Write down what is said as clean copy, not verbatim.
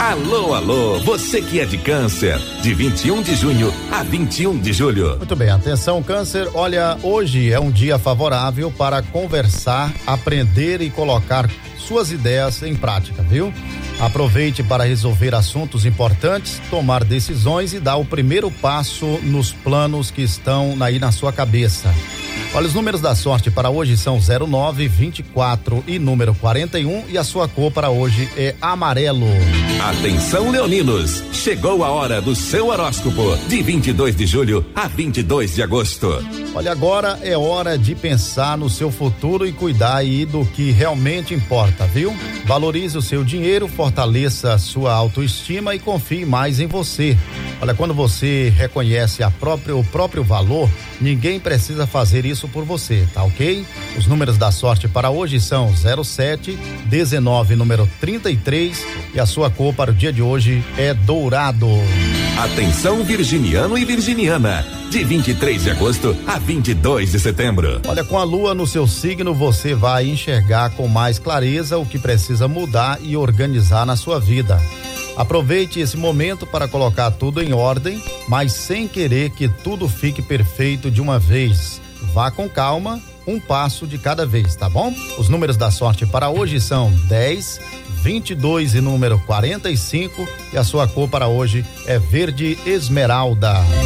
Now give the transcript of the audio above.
Alô, alô, você que é de Câncer, de 21 de junho a 21 de julho. Muito bem, atenção Câncer, olha, hoje é um dia favorável para conversar, aprender e colocar suas ideias em prática, viu? Aproveite para resolver assuntos importantes, tomar decisões e dar o primeiro passo nos planos que estão aí na sua cabeça. Olha, os números da sorte para hoje são 09, 24 e número 41 e a sua cor para hoje é amarelo. Atenção leoninos, chegou a hora do seu horóscopo de 22 de julho a 22 de agosto. Olha, agora é hora de pensar no seu futuro e cuidar aí do que realmente importa, viu? Valorize o seu dinheiro, fortaleça a sua autoestima e confie mais em você. Olha, quando você reconhece o próprio valor, ninguém precisa fazer isso por você, tá ok? Os números da sorte para hoje são 07, 19, número 33 e a sua cor para o dia de hoje é dourado. Atenção virginiano e virginiana, de 23 de agosto a 22 de setembro. Olha, com a lua no seu signo, você vai enxergar com mais clareza o que precisa mudar e organizar na sua vida. Aproveite esse momento para colocar tudo em ordem, mas sem querer que tudo fique perfeito de uma vez. Vá com calma, um passo de cada vez, tá bom? Os números da sorte para hoje são 10, 22 e número 45 e a sua cor para hoje é verde esmeralda.